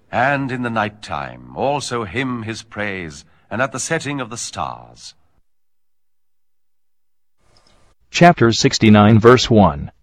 and in the night time also hymn his praise, and at the setting of the stars. Chapter 69, verse 1.